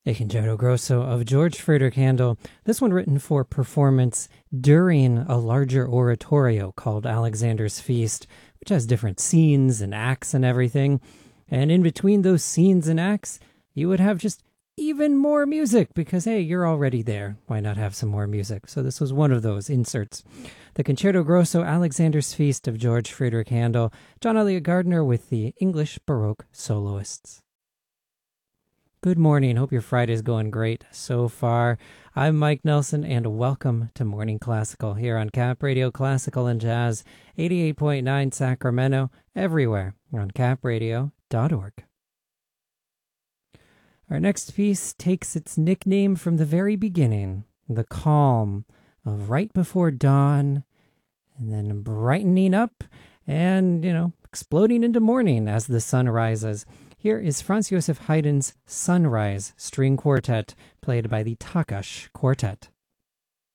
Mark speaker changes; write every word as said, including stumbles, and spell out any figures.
Speaker 1: A Concerto Grosso of George Friedrich Handel, this one written for performance during a larger oratorio called Alexander's Feast, which has different scenes and acts and everything. And in between those scenes and acts, you would have just even more music because, hey, you're already there. Why not have some more music? So this was one of those inserts. The Concerto Grosso, Alexander's Feast of George Friedrich Handel, John Eliot Gardiner with the English Baroque soloists. Good morning. Hope your Friday's going great so far. I'm Mike Nelson, and welcome to Morning Classical here on Cap Radio Classical and Jazz, eighty-eight point nine Sacramento, everywhere on cap radio dot org. Our next piece takes its nickname from the very beginning, the calm of right before dawn, and then brightening up and, you know, exploding into morning as the sun rises. Here is Franz Joseph Haydn's Sunrise String Quartet, played by the Takash Quartet.